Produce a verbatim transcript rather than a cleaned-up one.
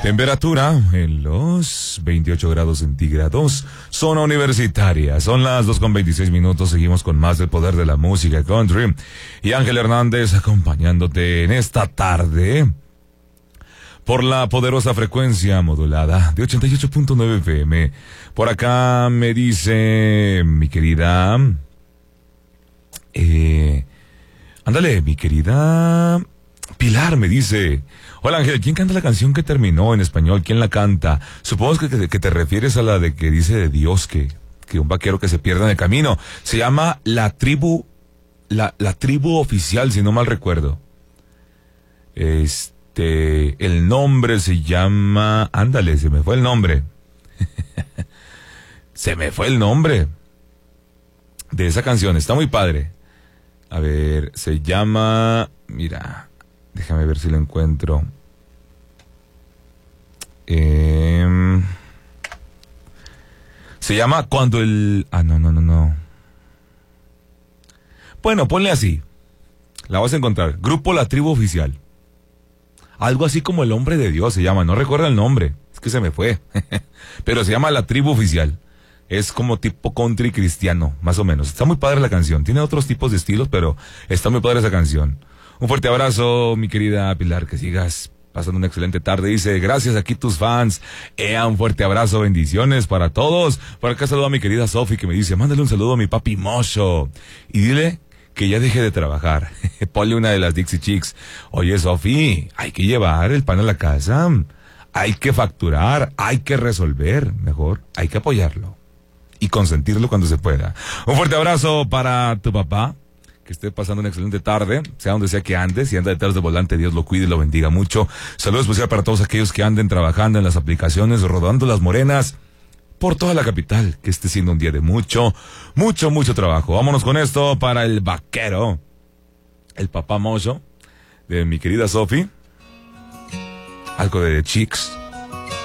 Temperatura en los veintiocho grados centígrados. Zona universitaria. Son las dos con veintiséis minutos. Seguimos con más del poder de la música country. Y Ángel Hernández acompañándote en esta tarde por la poderosa frecuencia modulada de ochenta y ocho punto nueve F M. Por acá me dice mi querida... Eh, ándale, mi querida... Pilar me dice: hola Ángel, ¿quién canta la canción que terminó en español? ¿Quién la canta? Supongo que, que, que te refieres a la de que dice de Dios que, que un vaquero que se pierde en el camino. Se llama La Tribu, la, la Tribu Oficial, si no mal recuerdo. Este, el nombre se llama... Ándale, se me fue el nombre. Se me fue el nombre de esa canción, está muy padre. A ver, se llama... Mira... Déjame ver si lo encuentro. Eh, se llama Cuando el... Ah, no, no, no, no. Bueno, ponle así. La vas a encontrar. Grupo La Tribu Oficial. Algo así como El Hombre de Dios se llama. No recuerdo el nombre. Es que se me fue. Pero se llama La Tribu Oficial. Es como tipo country cristiano, más o menos. Está muy padre la canción. Tiene otros tipos de estilos, pero está muy padre esa canción. Un fuerte abrazo, mi querida Pilar, que sigas pasando una excelente tarde. Dice, gracias aquí tus fans. Ea, un fuerte abrazo, bendiciones para todos. Por acá saludo a mi querida Sofi, que me dice, mándale un saludo a mi papi Mocho. Y dile que ya deje de trabajar. Ponle una de las Dixie Chicks. Oye, Sofi, hay que llevar el pan a la casa. Hay que facturar, hay que resolver. Mejor, hay que apoyarlo. Y consentirlo cuando se pueda. Un fuerte abrazo para tu papá. Que esté pasando una excelente tarde, sea donde sea que ande, si anda detrás del volante, Dios lo cuide y lo bendiga mucho. Saludos especial para todos aquellos que anden trabajando en las aplicaciones, rodando las morenas por toda la capital, que esté siendo un día de mucho, mucho, mucho trabajo. Vámonos con esto para el vaquero, el papá Mocho, de mi querida Sofi, algo de Chicks.